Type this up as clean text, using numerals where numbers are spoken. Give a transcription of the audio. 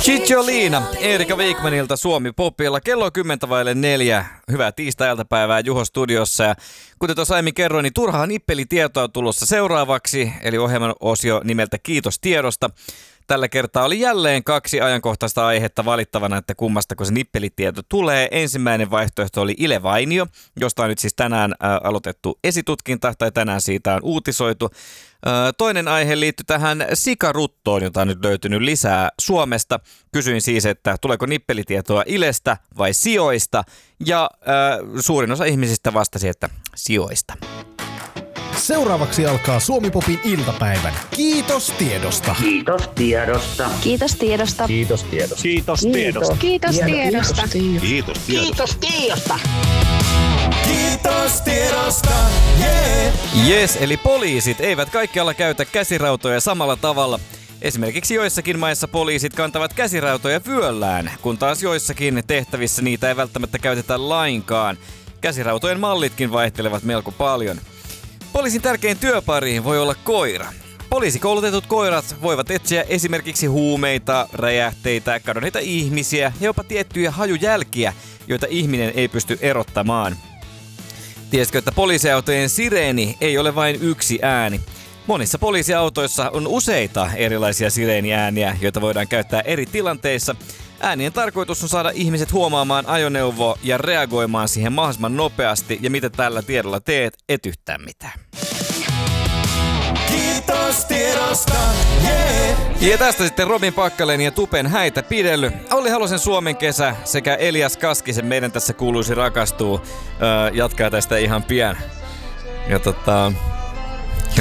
Cicciolina, Erika Wikmanilta Suomi Popilla. Kello on 4:10. Hyvää tiistai-iltapäivää Juho studiossa. Ja kuten tuossa aiemmin kerroin, niin turhaa nippelitietoa on tulossa seuraavaksi. Eli ohjelman osio nimeltä Kiitos tiedosta. Tällä kertaa oli jälleen 2 ajankohtaista aihetta valittavana, että kummastako se nippelitieto tulee. Ensimmäinen vaihtoehto oli Ile Vainio, josta on nyt siis tänään aloitettu esitutkinta, tai tänään siitä on uutisoitu. Toinen aihe liittyy tähän sikaruttoon, jota on nyt löytynyt lisää Suomesta. Kysyin siis, että tuleeko nippelitietoa Ilestä vai sijoista, ja suurin osa ihmisistä vastasi, että sijoista. Seuraavaksi alkaa Suomi Popin iltapäivän. Kiitos tiedosta. Kiitos tiedosta. Kiitos tiedosta. Kiitos tiedosta. Kiitos tiedosta. Kiitos tiedosta. Kiitos tiedosta. Kiitos tiedosta. Kiitos tiedosta. Yes, eli poliisit eivät kaikkialla käytä käsirautoja samalla tavalla. Esimerkiksi joissakin maissa poliisit kantavat käsirautoja vyöllään, kun taas joissakin tehtävissä niitä ei välttämättä käytetä lainkaan. Käsirautojen mallitkin vaihtelevat melko paljon. Poliisin tärkein työpari voi olla koira. Poliisikoulutetut koirat voivat etsiä esimerkiksi huumeita, räjähteitä, kadonneita ihmisiä ja jopa tiettyjä hajujälkiä, joita ihminen ei pysty erottamaan. Tiesitkö, että poliisiautojen sireeni ei ole vain yksi ääni? Monissa poliisiautoissa on useita erilaisia sireeniääniä, joita voidaan käyttää eri tilanteissa. Äänien tarkoitus on saada ihmiset huomaamaan ajoneuvo ja reagoimaan siihen mahdollisimman nopeasti. Ja mitä tällä tiedolla teet, et yhtään mitään. Kiitos tiedosta. Ja tästä sitten Robin Packalen ja Tupen häitä pidelly. Olli Halosen Suomen kesä sekä Elias Kaskisen Meidän tässä kuuluisi rakastuu jatkaa tästä ihan pian. Ja